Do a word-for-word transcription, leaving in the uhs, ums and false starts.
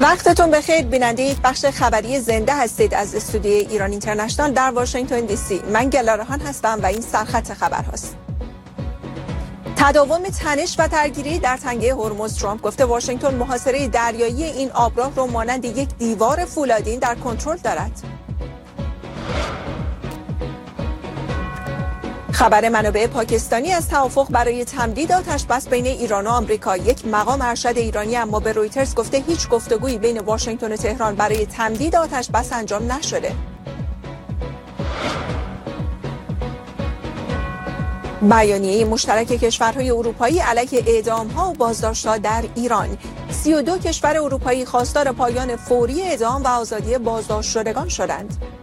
وقتتون بخیر. بیننده بخش خبری زنده هستید از استودیوی ایران اینترنشنال در واشنگتن دی سی. من گلارهان هستم و این سرخط خبر هاست. تداوم تنش و درگیری در تنگه هرمز. ترامپ گفته واشنگتن محاصره دریایی این آبراه رو مانند یک دیوار فولادین در کنترل دارد. خبر منابع پاکستانی از توافق برای تمدید آتش‌بس بین ایران و آمریکا. یک مقام ارشد ایرانی اما به رویترز گفته هیچ گفتگویی بین واشنگتن و تهران برای تمدید آتش‌بس انجام نشده. بیانیه مشترک کشورهای اروپایی علیه اعدام‌ها و بازداشت‌ها در ایران. سی و دو کشور اروپایی خواستار پایان فوری اعدام و آزادی بازداشت شدگان شدند.